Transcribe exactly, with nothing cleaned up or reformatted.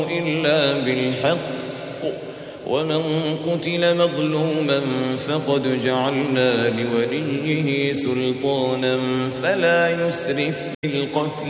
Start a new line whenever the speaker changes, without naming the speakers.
إلا بالحق ومن قتل مظلوما فقد جعلنا لوليه سلطانا فلا يسرف في القتل